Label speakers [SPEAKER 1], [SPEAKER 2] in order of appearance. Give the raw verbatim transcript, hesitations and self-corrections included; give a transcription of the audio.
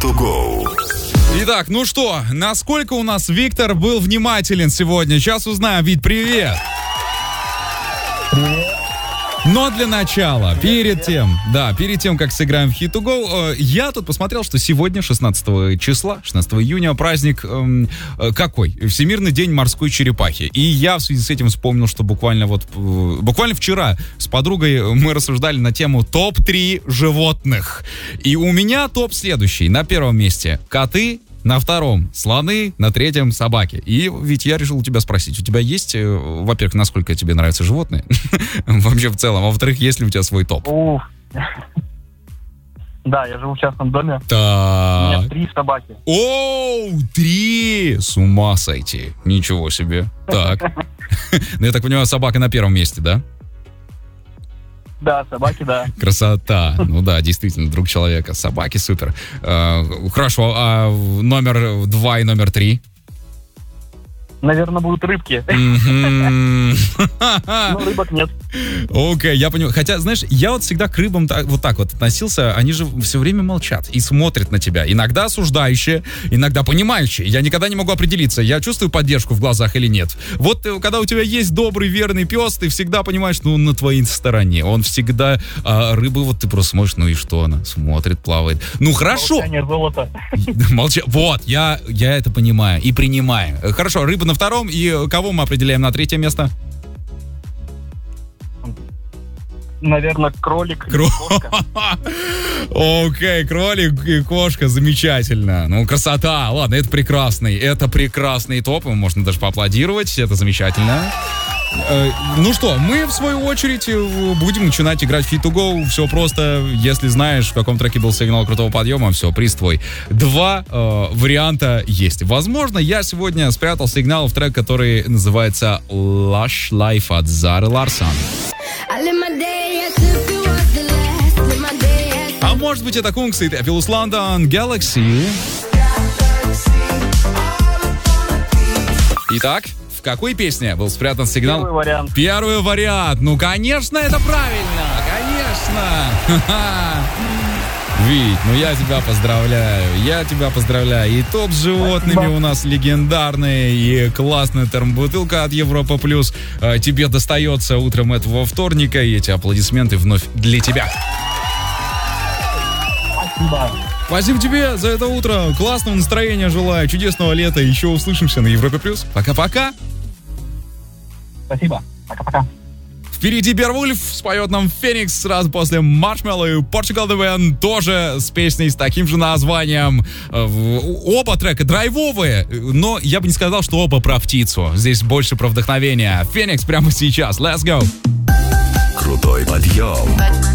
[SPEAKER 1] to go.
[SPEAKER 2] Итак, ну что, насколько у нас Виктор был внимателен сегодня? Сейчас узнаем. Вить, привет!
[SPEAKER 3] Привет.
[SPEAKER 2] Но для начала, перед тем, да, перед тем, как сыграем в Hit to Go, я тут посмотрел, что сегодня, шестнадцатого числа, шестнадцатого июня, праздник эм, какой? Всемирный день морской черепахи. И я в связи с этим вспомнил, что буквально вот, буквально вчера с подругой мы рассуждали на тему топ три животных. И у меня топ следующий. На первом месте коты, на втором слоны, на третьем собаки. И ведь я решил у тебя спросить, у тебя есть, во-первых, насколько тебе нравятся животные? Вообще в целом. А во-вторых, есть ли у тебя свой топ?
[SPEAKER 3] Уф. Да, я живу в частном доме. У
[SPEAKER 2] Так.
[SPEAKER 3] меня три собаки.
[SPEAKER 2] Оу, три! С ума сойти. Ничего себе. Так. Ну, я так понимаю, собака на первом месте, да?
[SPEAKER 3] Да, собаки, да.
[SPEAKER 2] Красота. Ну да, действительно, друг человека. Собаки супер. Э, хорошо, а номер два и номер три?
[SPEAKER 3] Наверное, будут рыбки.
[SPEAKER 2] Мгм.
[SPEAKER 3] Но рыбок нет.
[SPEAKER 2] Окей, я понимаю. Хотя, знаешь, я вот всегда к рыбам так- вот так вот относился. Они же все время молчат и смотрят на тебя. Иногда осуждающие, иногда понимающие. Я никогда не могу определиться, я чувствую поддержку в глазах или нет. Вот э, когда у тебя есть добрый, верный пес, ты всегда понимаешь, ну, он на твоей стороне. Он всегда... А рыбы, вот ты просто смотришь, ну и что она? Смотрит, плавает. Ну, хорошо.
[SPEAKER 3] Молчание золото.
[SPEAKER 2] Молча. Вот, я, я это понимаю и принимаю. Э, Хорошо, рыба на втором, и кого мы определяем на третье место?
[SPEAKER 3] Наверное, кролик. или
[SPEAKER 2] Кро-
[SPEAKER 3] кошка.
[SPEAKER 2] Окей, кролик и кошка, замечательно. Ну, красота. Ладно, это прекрасный, это прекрасный топ. Ему можно даже поаплодировать, это замечательно. Э, Ну что, мы в свою очередь э, будем начинать играть в Hit to Go. Все просто, если знаешь, в каком треке был сигнал крутого подъема, все, приз твой. Два э, варианта есть. Возможно, я сегодня спрятал сигнал в трек, который называется Lush Life от Зары Ларсон. А может быть, это Кунгс и Эпилус Лондон Galaxy. Итак, в какой песне был спрятан сигнал?
[SPEAKER 3] Первый вариант.
[SPEAKER 2] Первый вариант. Ну, конечно, это правильно. Конечно. Ха-ха. Вить, ну я тебя поздравляю. Я тебя поздравляю. И топ с животными
[SPEAKER 3] Спасибо.
[SPEAKER 2] у нас легендарный. И классная термобутылка от Европа Плюс. э, Тебе достается утром этого вторника. И эти аплодисменты вновь для тебя.
[SPEAKER 3] Спасибо.
[SPEAKER 2] Спасибо тебе за это утро. Классного настроения желаю. Чудесного лета. Еще услышимся на Европе Плюс. Пока-пока.
[SPEAKER 3] Спасибо. Пока-пока.
[SPEAKER 2] Впереди Беовульф споет нам Феникс сразу после Маршмелло и Portugal The Man тоже с песней с таким же названием. Э, в- Оба трека драйвовые, но я бы не сказал, что оба про птицу. Здесь больше про вдохновение. Феникс прямо сейчас. Let's go.
[SPEAKER 1] Крутой подъем.